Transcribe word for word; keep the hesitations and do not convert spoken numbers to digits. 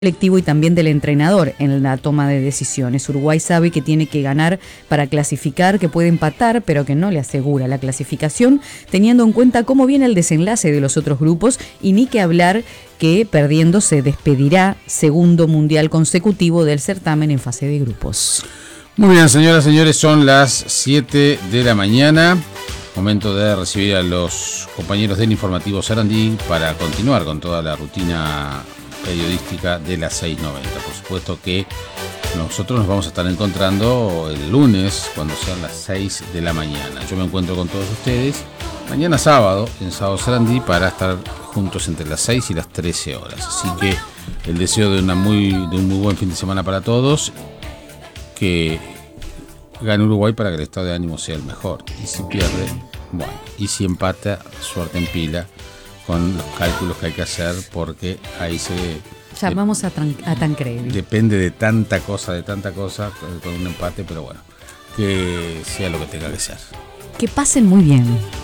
colectivo y también del entrenador en la toma de decisiones. Uruguay sabe que tiene que ganar para clasificar, que puede empatar, pero que no le asegura la clasificación, teniendo en cuenta cómo viene el desenlace de los otros grupos, y ni que hablar que perdiendo se despedirá segundo mundial consecutivo del certamen en fase de grupos. Muy bien, señoras y señores, son las siete de la mañana. Momento de recibir a los compañeros del informativo Sarandí para continuar con toda la rutina periodística de las seis noventa. Por supuesto que nosotros nos vamos a estar encontrando el lunes cuando sean las seis de la mañana. Yo me encuentro con todos ustedes mañana sábado en Sábado Sarandí para estar juntos entre las seis y las trece horas. Así que el deseo de, una muy, de un muy buen fin de semana para todos, que gane Uruguay para que el estado de ánimo sea el mejor. Y si pierde, bueno, y si empata, suerte en pila con los cálculos que hay que hacer, porque ahí se... Llamamos a, Tran- a Tancredi. Depende de tanta cosa, de tanta cosa, con un empate, pero bueno, que sea lo que tenga que ser. Que pasen muy bien.